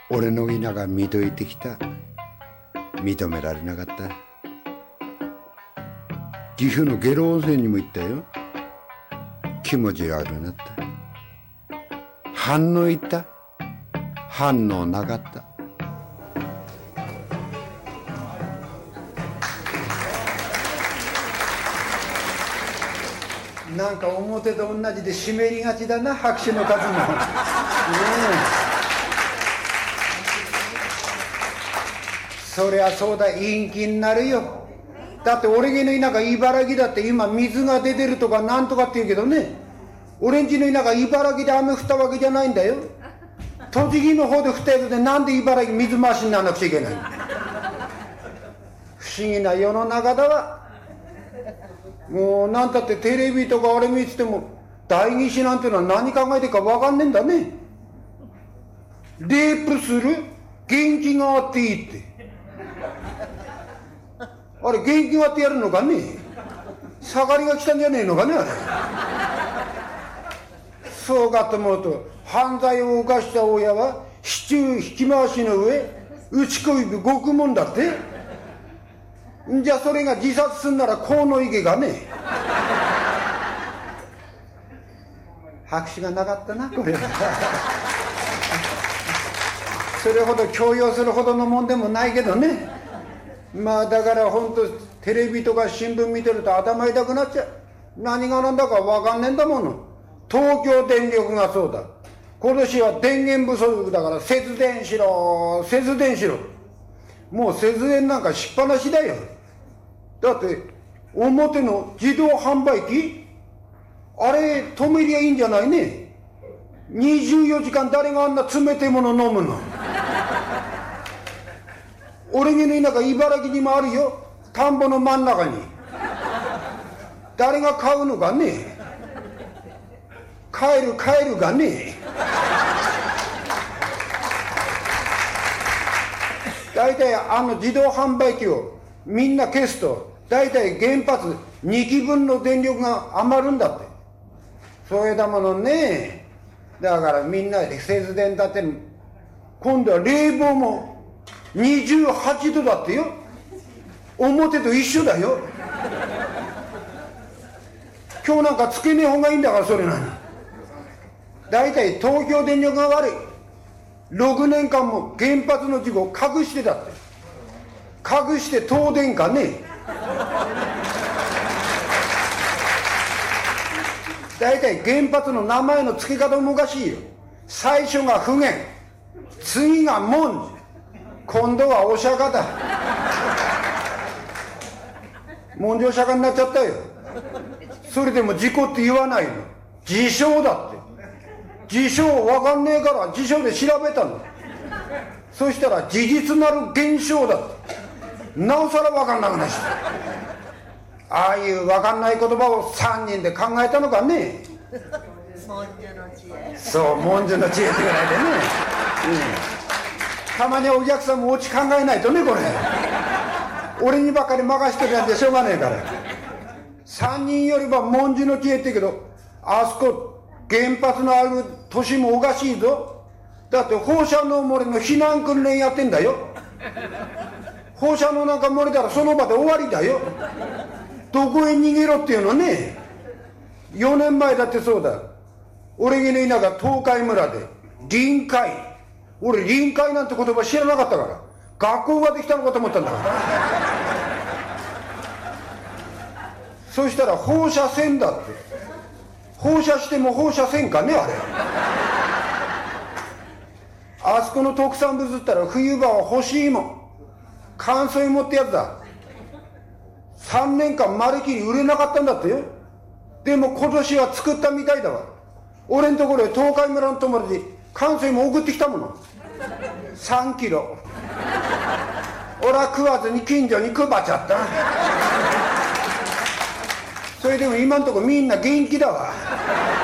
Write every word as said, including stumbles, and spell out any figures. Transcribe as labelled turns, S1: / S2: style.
S1: 俺の田舎見といてきた。認められなかった。岐阜の下呂温泉にも行ったよ。気持ち悪くなった。反応行った。反応なかった。なんか表と同じで湿りがちだな、拍手の数も。ねえ、そりゃそうだ、陰気になるよ。だって俺家の田舎茨城だって今水が出てるとかなんとかって言うけどね、俺んちの田舎茨城で雨降ったわけじゃないんだよ。栃木の方で降ったやつでなんで茨城水回しにならなくちゃいけない。不思議な世の中だわ。もうなんだってテレビとかあれ見てても代議士なんてのは何考えてるか分かんねえんだね。レイプする、元気があっていいって。あれ元気があってやるのかね。盛りが来たんじゃねえのかねあれ。そうかと思うと、犯罪を犯した親は支柱引き回しの上打ち首獄門だって。じゃあそれが自殺すんなら河野池がね。拍手がなかったなこれは。それほど強要するほどのもんでもないけどね。まあだから本当テレビとか新聞見てると頭痛くなっちゃう。何がなんだか分かんねえんだもの。東京電力がそうだ。今年は電源不足だから節電しろ節電しろ。もう節電なんかしっぱなしだよ。だって表の自動販売機あれ止めりゃいいんじゃないね。にじゅうよじかん誰があんな冷てえもの飲むの。俺家の田舎茨城にもあるよ、田んぼの真ん中に。誰が買うのかね。帰る帰るがね。大体あの自動販売機をみんな消すと大体原発にきぶんの電力が余るんだって。そういうだものね。だからみんなで節電だって、今度は冷房もにじゅうはちどだってよ。表と一緒だよ。今日なんかつけねえ方がいいんだから。それなに大体東京電力が悪い。ろくねんかんも原発の事故を隠してたって。隠して東電かね。大体原発の名前の付け方もおかしいよ。最初が不言、次が文字、今度はお釈迦だ。文字お釈迦になっちゃったよ。それでも事故って言わないの。自称だって。自称わかんねえから自称で調べたの。そしたら事実なる現象だって。なおさらわかんなくなっちゃった。ああいうわかんない言葉をさんにんで考えたのかね。
S2: 文殊の知恵。
S1: そう、文殊の知恵ってぐらいでね、うん、たまにお客さんもお家考えないとねこれ。俺にばっかり任してるなんてしょうがねえから。さんにんよりは文殊の知恵って言うけど、あそこ原発のある年もおかしいぞ。だって放射能漏れの避難訓練やってんだよ。放射能なんか漏れたらその場で終わりだよ。どこへ逃げろっていうのね。よねんまえだってそうだ。俺家の田舎東海村で臨海、俺臨海なんて言葉知らなかったから学校ができたのかと思ったんだから。そしたら放射線だって。放射しても放射線かねあれ。あそこの特産物ったら冬場は干し芋、乾燥芋ってやつだ。さんねんかんまるきり売れなかったんだってよ。でも今年は作ったみたいだわ。俺んところへ東海村の友達乾燥芋送ってきたものさんキロ。俺は食わずに近所に配っちゃった。それでも今んとこみんな元気だわ。